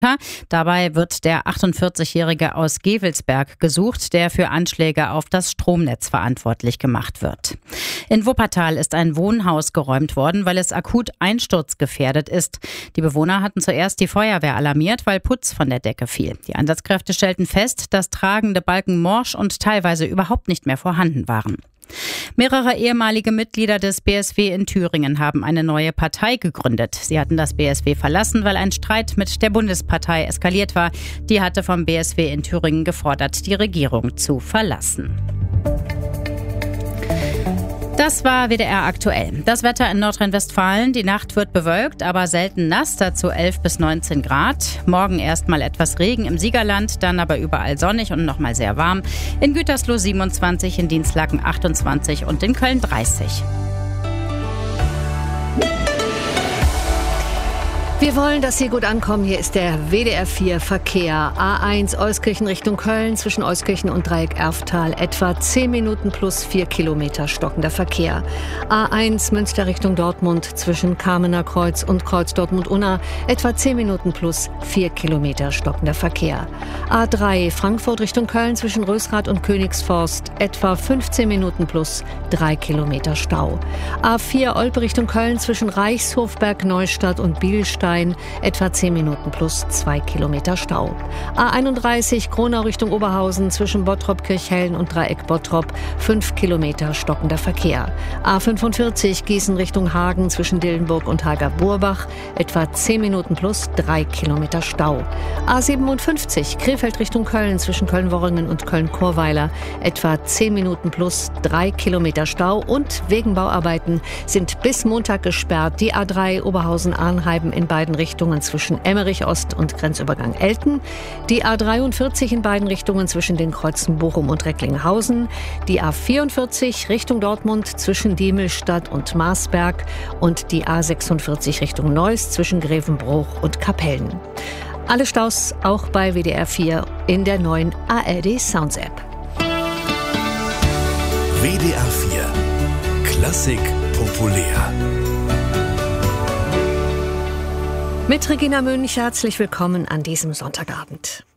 Dabei wird der 48-Jährige aus Gevelsberg gesucht, der für Anschläge auf das Stromnetz verantwortlich gemacht wird. In Wuppertal ist ein Wohnhaus geräumt worden, weil es akut einsturzgefährdet ist. Die Bewohner hatten zuerst die Feuerwehr alarmiert, weil Putz von der Decke fiel. Die Einsatzkräfte stellten fest, dass tragende Balken morsch und teilweise überhaupt nicht mehr vorhanden waren. Mehrere ehemalige Mitglieder des BSW in Thüringen haben eine neue Partei gegründet. Sie hatten das BSW verlassen, weil ein Streit mit der Bundespartei eskaliert war. Die hatte vom BSW in Thüringen gefordert, die Regierung zu verlassen. Das war WDR aktuell. Das Wetter in Nordrhein-Westfalen. Die Nacht wird bewölkt, aber selten nass, dazu 11 bis 19 Grad. Morgen erstmal etwas Regen im Siegerland, dann aber überall sonnig und nochmal sehr warm. In Gütersloh 27, in Dinslaken 28 und in Köln 30. Wir wollen, dass Sie gut ankommen. Hier ist der WDR 4 Verkehr. A1 Euskirchen Richtung Köln, zwischen Euskirchen und Dreieck Erftal. Etwa 10 Minuten plus 4 Kilometer stockender Verkehr. A1 Münster Richtung Dortmund, zwischen Kamener Kreuz und Kreuz Dortmund-Unna. Etwa 10 Minuten plus 4 Kilometer stockender Verkehr. A3 Frankfurt Richtung Köln, zwischen Rösrath und Königsforst. Etwa 15 Minuten plus 3 Kilometer Stau. A4 Olpe Richtung Köln, zwischen Reichshofberg, Neustadt und Bielstein. Etwa 10 Minuten plus 2 Kilometer Stau. A31 Kronau Richtung Oberhausen, zwischen Bottrop, Kirchhellen und Dreieck Bottrop. 5 Kilometer stockender Verkehr. A45 Gießen Richtung Hagen, zwischen Dillenburg und Hager-Burbach. Etwa 10 Minuten plus 3 Kilometer Stau. A57 Krefeld Richtung Köln, zwischen Köln-Worringen und Köln-Chorweiler. Etwa 10 Minuten plus 3 Kilometer Stau. Und wegen Bauarbeiten sind bis Montag gesperrt die A3 Oberhausen-Arnheiben in beiden Richtungen zwischen Emmerich Ost und Grenzübergang Elten, die A43 in beiden Richtungen zwischen den Kreuzen Bochum und Recklinghausen, die A44 Richtung Dortmund zwischen Diemelstadt und Marsberg und die A46 Richtung Neuss zwischen Grevenbruch und Kapellen. Alle Staus auch bei WDR 4 in der neuen ARD Sounds App. WDR 4 Klassik populär. Mit Regina Münch herzlich willkommen an diesem Sonntagabend.